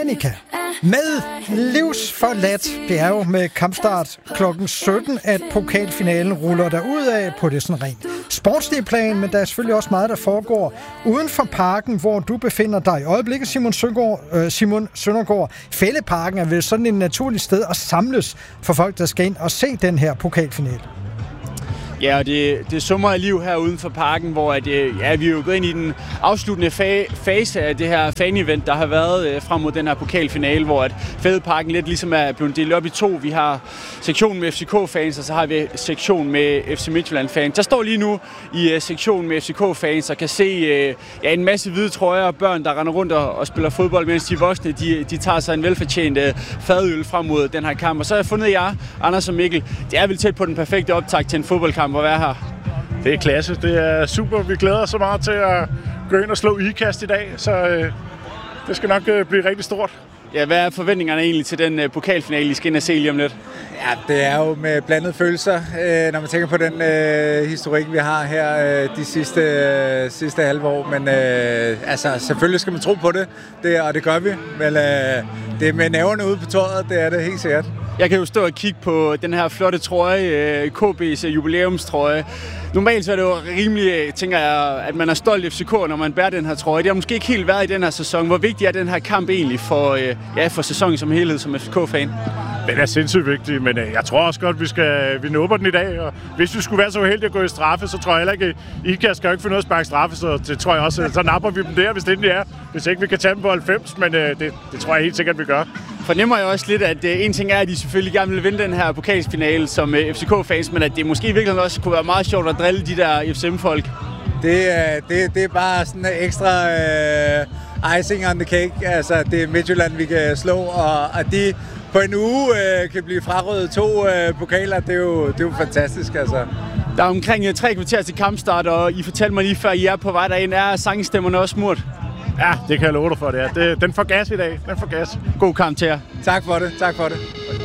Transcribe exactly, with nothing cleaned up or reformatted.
Danica med livsforladt. Det er jo med kampstart klokken sytten, at pokalfinalen ruller derudad på det sådan rent sportslige plan, men der er selvfølgelig også meget, der foregår uden for parken, hvor du befinder dig i øjeblikket, Simon Søndergaard. Øh, Simon Søndergaard. Fælleparken er vel sådan et naturligt sted at samles for folk, der skal ind og se den her pokalfinale. Ja, og det, det summer af liv her uden for parken, hvor at, ja, vi er jo gået ind i den afsluttende fa- fase af det her fan-event, der har været øh, frem mod den her pokalfinale, hvor at Fælleparken lidt ligesom er blevet delt op i to. Vi har sektionen med F C K-fans, og så har vi sektionen med F C Midtjylland-fans. Jeg står lige nu i uh, sektionen med F C K-fans og kan se uh, ja, en masse hvide trøjer og børn, der render rundt og, og spiller fodbold, mens de voksne de, de tager sig en velfortjent uh, fadøl frem mod den her kamp. Og så har jeg fundet jer, Anders og Mikkel. Det er vel tæt på den perfekte optakt til en fodboldkamp at være her. Det er klasse. Det er super. Vi glæder os så meget til at gå ind og slå ikast i dag, så øh, det skal nok øh, blive rigtig stort. Ja, hvad er forventningerne egentlig til den øh, pokalfinale, I skal ind og se lige om lidt? Ja, det er jo med blandede følelser, øh, når man tænker på den øh, historik, vi har her øh, de sidste, øh, sidste halve år. Men øh, altså, selvfølgelig skal man tro på det, det og det gør vi. Men øh, det er med næverne ude på tøjet, det er det helt sikkert. Jeg kan jo stå og kigge på den her flotte trøje, K B's jubilæumstrøje. Normalt så er det jo rimelig, tænker jeg, at man er stolt F C K, når man bærer den her trøje. Det har måske ikke helt været i den her sæson. Hvor vigtig er den her kamp egentlig for, ja, for sæsonen som helhed som F C K-fan? Den er sindssygt vigtig, men jeg tror også godt, vi skal vi nubber den i dag. Og hvis vi skulle være så uheldige at gå i straffe, så tror jeg heller ikke, I kan skal jo ikke finde noget at sparke straffe, så det tror jeg også, så napper vi dem der, hvis det endelig er. Hvis ikke vi kan tage dem på halvfems, men det, det tror jeg helt sikkert, vi gør. Fornemmer jeg også lidt, at en ting er, at de selvfølgelig gerne vil vinde den her pokalfinale som F C K-fans, men at det måske i virkeligheden også kunne være meget sjovt at drille de der F C M-folk. Det, det, det er bare sådan en ekstra uh, icing on the cake. Altså, det er Midtjylland, vi kan slå, og, og de på en uge uh, kan blive frarøvet to uh, pokaler. Det er, jo, det er jo fantastisk, altså. Der er omkring uh, tre kvarter til kampstart, og I fortalte mig lige før, I er på vej derind. Er sangstemmerne også smurt? Ja, det kan jeg love dig for, det er. Det, den får gas i dag. Den får gas. God kamp til jer. Tak for det. Tak for det.